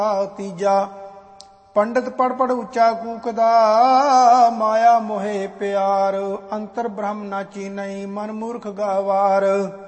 ਤੀਜਾ ਪੰਡਤ ਪੜ ਪੜ ਉੱਚਾ ਕੂਕਦਾ, ਮਾਇਆ ਮੋਹਿ ਪਿਆਰ, ਅੰਤਰ ਬ੍ਰਹਮ ਨਾ ਚੀਨਈ, ਮਨ ਮੂਰਖ ਗਾਵਾਰ।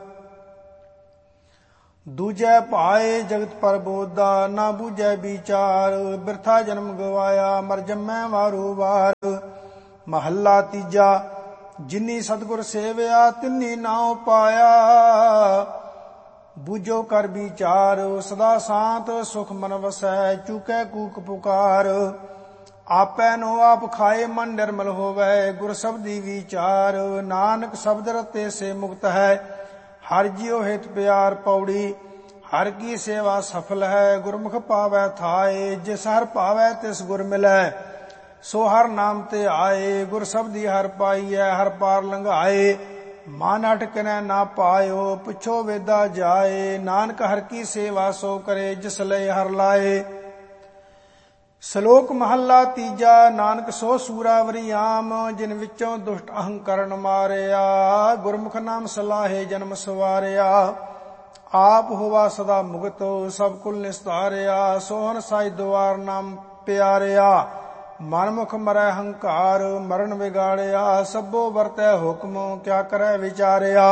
ਦੂਜੈ ਭਾਏ ਜਗਤ ਪਰਬੋਧਾ, ਨਾ ਬੂਝੈ ਵਿਚਾਰ, ਬਿਰਥਾ ਜਨਮ ਗਵਾਇਆ, ਮਰ ਜੰਮੈ ਵਾਰੋ ਵਾਰ। ਮਹੱਲਾ ਤੀਜਾ ਜਿਨੀ ਸਤਿਗੁਰ ਸੇਵਿਆ, ਤਿਨੀ ਨਾਉ ਪਾਇਆ, ਬੂਝੋ ਕਰ ਵਿਚਾਰ, ਸਦਾ ਸ਼ਾਂਤ ਸੁਖ ਮਨ ਵਸੈ, ਚੂਕੈ ਕੂਕ ਪੁਕਾਰ। ਆਪੈ ਨੋ ਆਪ ਖਾਏ, ਮਨ ਨਿਰਮਲ ਹੋਵੈ, ਗੁਰ ਸ਼ਬਦੀ ਵਿਚਾਰ। ਨਾਨਕ ਸ਼ਬਦ ਰਤੇ ਸੇ ਮੁਕਤ ਹੈ, ਹਰਿ ਜਿਉ ਹਿਤ ਪਿਆਰ। ਪੌੜੀ ਹਰਿ ਕੀ ਸੇਵਾ ਸਫਲ ਹੈ, ਗੁਰਮੁਖ ਪਾਵੈ ਥਾਏ। ਜਿਸ ਹਰਿ ਭਾਵੈ ਤਿਸ ਗੁਰ ਮਿਲੈ, ਸੋ ਹਰਿ ਨਾਮ ਤੇ ਆਏ। ਗੁਰ ਸ਼ਬਦੀ ਹਰਿ ਪਾਈਐ, ਹਰਿ ਪਾਰ ਲੰਘਾਏ, ਮਨ ਹਟ ਕਿਨੈ ਨਾ ਪਾਇਓ, ਪੁੱਛੋ ਵੇਦਾ ਜਾਏ। ਨਾਨਕ ਹਰਿ ਕੀ ਸੇਵਾ ਸੋ ਕਰੇ, ਜਿਸ ਲਈ ਹਰਿ ਲਾਏ। ਸ਼ਲੋਕ ਮਹੱਲਾ ਤੀਜਾ। ਨਾਨਕ ਸੋ ਸੂਰਾਵਰੀ ਆਮ, ਜਿਨ ਵਿੱਚੋਂ ਦੁਸ਼ਟ ਅਹੰਕਰਨ ਮਾਰਿਆ, ਗੁਰਮੁਖ ਨਾਮ ਸਲਾਹੇ ਜਨਮ ਸਵਾਰਿਆ। ਆਪ ਹੋਵਾ ਸਦਾ ਮੁਕਤ, ਸਭ ਕੁਲ ਨਿਸਤਾਰਿਆ, ਸੋਹਨ ਸਾਈ ਦੁਆਰ ਨਾਮ ਪਿਆਰਿਆ। ਮਨਮੁਖ ਮਰੈ ਹੰਕਾਰ, ਮਰਨ ਵਿਗਾੜਿਆ, ਸਭੋ ਵਰਤੈ ਹੁਕਮ, ਕਿਆ ਕਰੈ ਵਿਚਾਰਿਆ।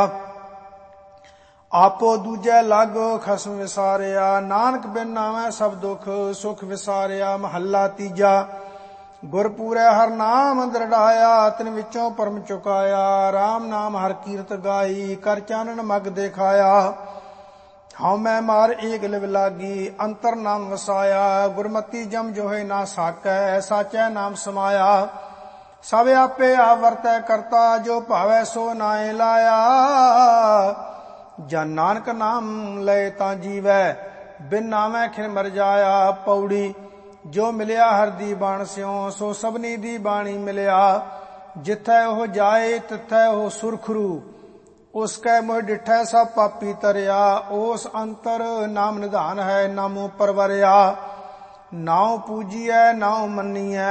ਆਪੋ ਦੂਜੈ ਲਾਗੋ ਖਸਮ ਵਿਸਾਰਿਆ, ਨਾਨਕ ਬਿਨ ਨਾਵੈ ਸਭ ਦੁਖ, ਸੁਖ ਵਿਸਾਰਿਆ। ਮਹੱਲਾ ਤੀਜਾ ਗੁਰ ਪੂਰੈ ਹਰਿ ਨਾਮ ਦ੍ਰਿੜਾਇਆ, ਤਿਨ ਵਿੱਚੋਂ ਪਰਮ ਚੁਕਾਇਆ। ਰਾਮ ਨਾਮ ਹਰਿ ਕੀਰਤ ਗਾਈ, ਕਰ ਚਾਨਣ ਮਗ ਦੇਖਾਇਆ। ਹਉ ਮੈਂ ਮਾਰ ਏਕ ਲਿਵ ਲਾਗੀ, ਅੰਤਰ ਨਾਮ ਵਸਾਇਆ। ਗੁਰਮਤੀ ਜਮ ਜੋਹਿ ਨਾ ਸਾਕੈ, ਸਾਚੈ ਨਾਮ ਸਮਾਇਆ। ਸਭ ਆਪੇ ਆਪ ਵਰਤੈ ਕਰਤਾ, ਜੋ ਭਾਵੈ ਸੋ ਨਾਇ ਲਾਇਆ। ਜਨ ਨਾਨਕ ਨਾਮ ਲਏ ਤਾਂ ਜੀਵੈ, ਬਿਨ ਨਾਮੈ ਖਿਨ ਮਰ ਜਾਇਆ। ਪੌੜੀ ਜੋ ਮਿਲਿਆ ਹਰਿ ਦੀ ਬਾਣ ਸਿਉ, ਸੋ ਸਭਨੀ ਦੀ ਬਾਣੀ ਮਿਲਿਆ। ਜਿਥੈ ਉਹ ਜਾਏ, ਤਿਥੈ ਉਹ ਸੁਰਖਰੂ, ਉਸ ਕੈ ਮੋਹ ਡਿਠੈ ਸਭ ਪਾਪੀ ਤਰਿਆ। ਉਸ ਅੰਤਰ ਨਾਮ ਨਿਧਾਨ ਹੈ, ਨਾਮੋ ਪਰਵਰਿਆ। ਨਾਉ ਪੂਜੀਐ ਨਾਉ ਮੰਨੀਐ,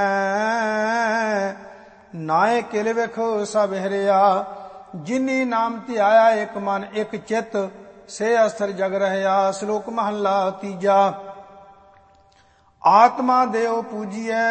ਨਾਏ ਕਿਲ ਵਿਖ ਸਭ ਹਿਰਿਆ। ਜਿਨੀ ਨਾਮ ਧਿਆਇਆ ਇਕ ਮਨ ਇਕ ਚਿਤ, ਸੇ ਅਸਥਿਰ ਜਗ ਰਹਿਆ। ਸ਼ਲੋਕ ਮਹੱਲਾ ਤੀਜਾ। ਆਤਮਾ ਦੇਉ ਪੂਜੀਐ,